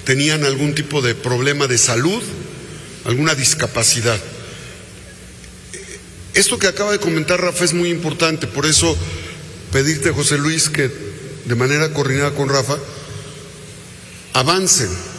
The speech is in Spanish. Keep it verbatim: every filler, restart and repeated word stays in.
tenían algún tipo de problema de salud, alguna discapacidad. Esto que acaba de comentar Rafa es muy importante, por eso pedirte, José Luis, que de manera coordinada con Rafa avancen